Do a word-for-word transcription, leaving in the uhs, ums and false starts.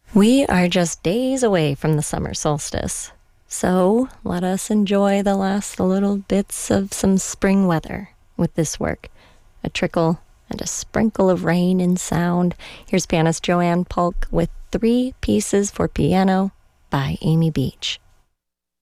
We are just days away from the summer solstice, so let us enjoy the last little bits of some spring weather with this work. A trickle and a sprinkle of rain in sound. Here's pianist Joanne Polk with Three Pieces for Piano by Amy Beach.